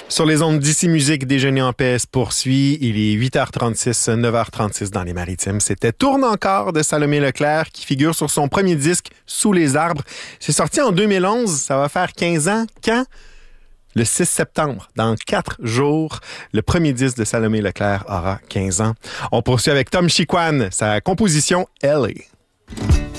Sur les ondes d'ici Musique, Déjeuner en paix se poursuit. Il est 8h36, 9h36 dans les Maritimes. C'était Tourne encore de Salomé Leclerc qui figure sur son premier disque Sous les arbres. C'est sorti en 2011. Ça va faire 15 ans. Quand? Le 6 septembre, dans 4 jours, le premier disque de Salomé Leclerc aura 15 ans. On poursuit avec Tom Chiquan, sa composition « LA ».